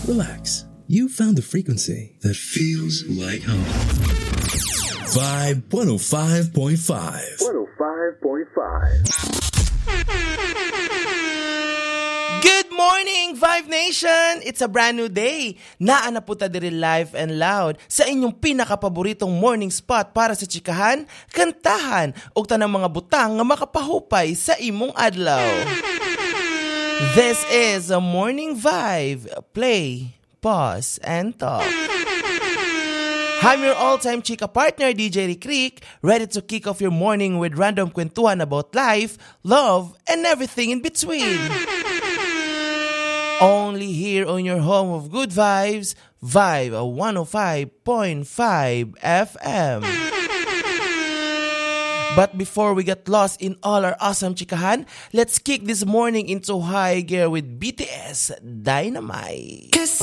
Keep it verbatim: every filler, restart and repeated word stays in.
relax. You found the frequency that feels like home. Vibe one oh five point five. one oh five point five. Good morning, Vibe Nation! It's a brand new day. Naa na po ta diri live and loud sa inyong pinakapaboritong morning spot para sa chikahan, kantahan, ug tanang mga butang nga makapahupay sa imong adlaw. This is a Morning Vibe. Play, pause, and talk. I'm your all-time chika partner, D J Rick, ready to kick off your morning with random kwentuhan about life, love, and everything in between. Only here on your home of good vibes, Vibe one oh five point five F M. But before we get lost in all our awesome chikahan, let's kick this morning into high gear with B T S Dynamite. 'Cause